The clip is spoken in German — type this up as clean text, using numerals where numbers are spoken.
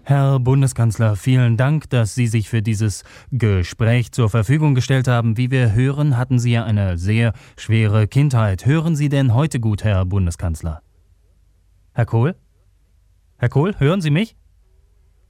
Herr Bundeskanzler, vielen Dank, dass Sie sich für dieses Gespräch zur Verfügung gestellt haben. Wie wir hören, hatten Sie ja eine sehr schwere Kindheit. Hören Sie denn heute gut, Herr Bundeskanzler? Herr Kohl? Herr Kohl, hören Sie mich?